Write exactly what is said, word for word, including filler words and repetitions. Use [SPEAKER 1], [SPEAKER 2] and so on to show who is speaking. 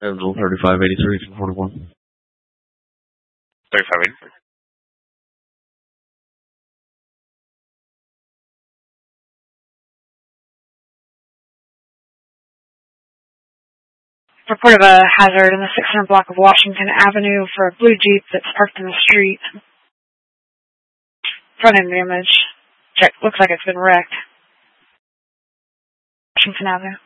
[SPEAKER 1] Evansville thirty-five eighty-three two forty-one.
[SPEAKER 2] thirty-five eighty-three.
[SPEAKER 3] Report of a hazard in the six hundred block of Washington Avenue for a blue Jeep that's parked in the street. Front end damage. Check. Looks like it's been wrecked. Washington Avenue.